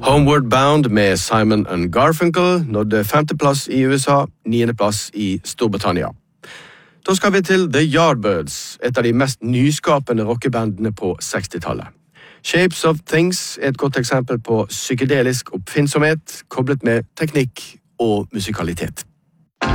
Homeward Bound med Simon & Garfunkel nådde 5. plass i USA, 9. plass i Storbritannia. Da skal vi til The Yardbirds, et av de mest nyskapende rockebandene på 60-tallet. Shapes of Things er et godt eksempel på psykedelisk oppfinnsomhet, koblet med teknikk og musikalitet.